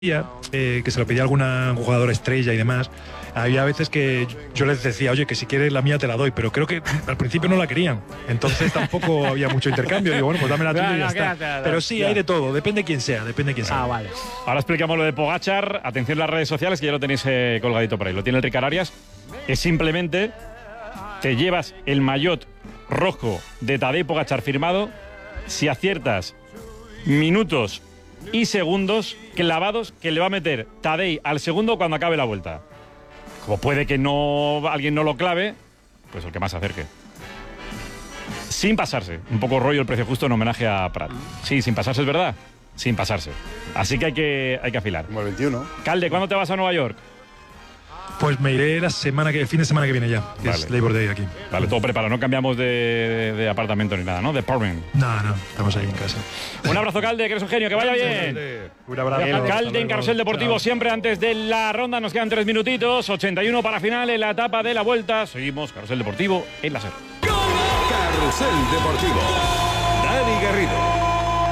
que se lo pedía a alguna jugadora estrella y demás, había veces que yo les decía, oye, que si quieres la mía te la doy, pero creo que al principio no la querían, entonces tampoco había mucho intercambio. Digo, bueno, pues dame la tuya y ya está. Pero sí, hay de todo, depende quién sea, Vale. Ahora explicamos lo de Pogačar. Atención a las redes sociales, que ya lo tenéis colgadito por ahí. Lo tiene el Ricard Arias. Es simplemente te llevas el maillot rojo de Tadej Pogačar firmado si aciertas minutos y segundos clavados que le va a meter Tadej al segundo cuando acabe la vuelta. Como puede que alguien no lo clave, pues el que más se acerque. Sin pasarse. Un poco rollo el precio justo en homenaje a Prat. Sí, sin pasarse, es verdad. Sin pasarse. Así que hay que afilar. Como el 21. Calde, ¿cuándo te vas a Nueva York? Pues me iré el fin de semana que viene ya, que es Labor Day aquí. Vale, todo preparado, no cambiamos de apartamento ni nada, ¿no? De apartment. No, estamos ahí en casa. Un abrazo, Calde, que eres un genio, que vaya bien. Un abrazo. Calde en Carrusel Deportivo, siempre antes de la ronda, nos quedan 3 minutitos, 81 para final en la etapa de la vuelta. Seguimos, Carrusel Deportivo en la SER. Carrusel Deportivo, Dani Garrido.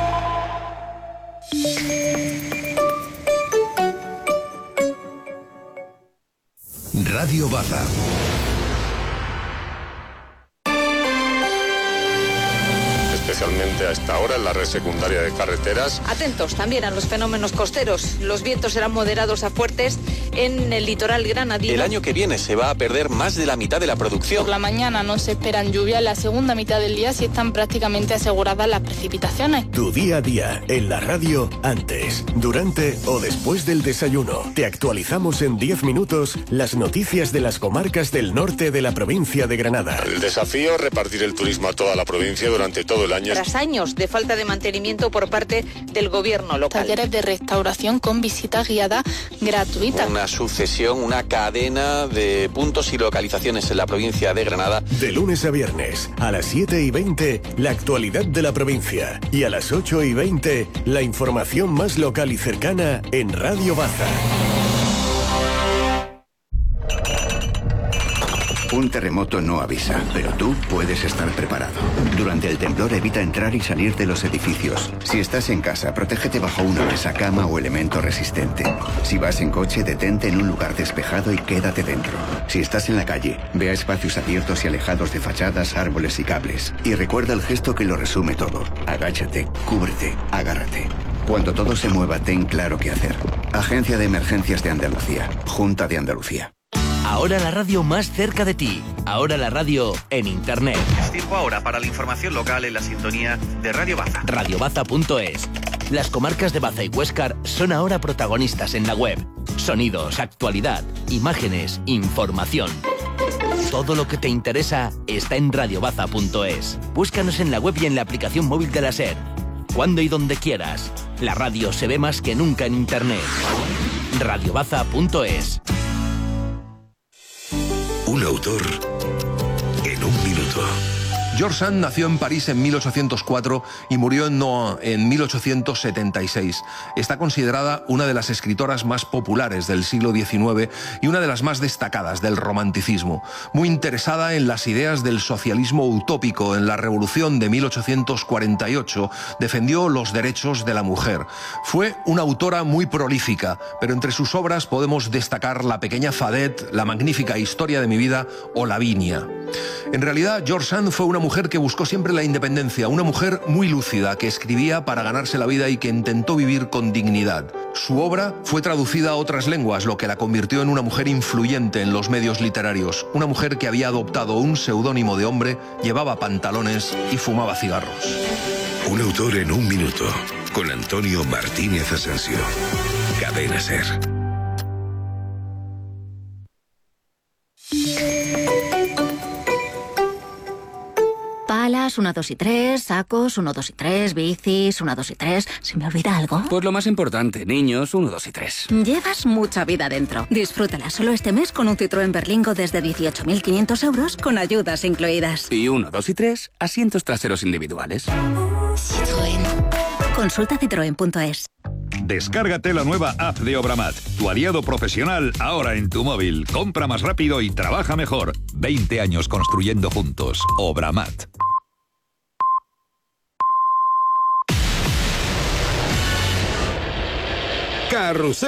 Radio Baza. Especialmente a esta hora en la red secundaria de carreteras. Atentos también a los fenómenos costeros. Los vientos serán moderados a fuertes en el litoral granadino. El año que viene se va a perder más de la mitad de la producción. Por la mañana no se esperan lluvias, la segunda mitad del día sí están prácticamente aseguradas las precipitaciones. Tu día a día en la radio, antes, durante o después del desayuno. Te actualizamos en 10 minutos las noticias de las comarcas del norte de la provincia de Granada. El desafío, repartir el turismo a toda la provincia durante todo el año. Tras años de falta de mantenimiento por parte del gobierno local. Talleres de restauración con visita guiada gratuita. Una sucesión, una cadena de puntos y localizaciones en la provincia de Granada. De lunes a viernes, a las 7:20, la actualidad de la provincia. Y a las 8:20, la información más local y cercana en Radio Baza. Un terremoto no avisa, pero tú puedes estar preparado. Durante el temblor evita entrar y salir de los edificios. Si estás en casa, protégete bajo una mesa, cama o elemento resistente. Si vas en coche, detente en un lugar despejado y quédate dentro. Si estás en la calle, ve a espacios abiertos y alejados de fachadas, árboles y cables. Y recuerda el gesto que lo resume todo. Agáchate, cúbrete, agárrate. Cuando todo se mueva, ten claro qué hacer. Agencia de Emergencias de Andalucía. Junta de Andalucía. Ahora la radio más cerca de ti. Ahora la radio en internet. Es tiempo ahora para la información local en la sintonía de Radio Baza. Radiobaza.es. Las comarcas de Baza y Huéscar son ahora protagonistas en la web. Sonidos, actualidad, imágenes, información. Todo lo que te interesa está en radiobaza.es. Búscanos en la web y en la aplicación móvil de la SER. Cuando y donde quieras. La radio se ve más que nunca en internet. Radiobaza.es. Un autor en un minuto. George Sand nació en París en 1804 y murió en Nohant en 1876. Está considerada una de las escritoras más populares del siglo XIX y una de las más destacadas del romanticismo. Muy interesada en las ideas del socialismo utópico, en la Revolución de 1848, defendió los derechos de la mujer. Fue una autora muy prolífica, pero entre sus obras podemos destacar La pequeña Fadet, La magnífica historia de mi vida o Lavinia. En realidad, George Sand fue una mujer que buscó siempre la independencia, una mujer muy lúcida, que escribía para ganarse la vida y que intentó vivir con dignidad. Su obra fue traducida a otras lenguas, lo que la convirtió en una mujer influyente en los medios literarios, una mujer que había adoptado un seudónimo de hombre, llevaba pantalones y fumaba cigarros. Un autor en un minuto, con Antonio Martínez Asensio. Cadena SER. Palas, 1, 2 y 3, sacos, 1, 2 y 3, bicis, 1, 2 y 3. ¿Se me olvida algo? Pues lo más importante, niños, 1, 2 y 3. Llevas mucha vida dentro. Disfrútala solo este mes con un Citroën Berlingo desde 18.500 euros con ayudas incluidas. Y 1, 2 y 3, asientos traseros individuales. Citroën. Consulta citroen.es. Descárgate la nueva app de Obramat, tu aliado profesional ahora en tu móvil. Compra más rápido y trabaja mejor. 20 años construyendo juntos. Obramat. Carrusel.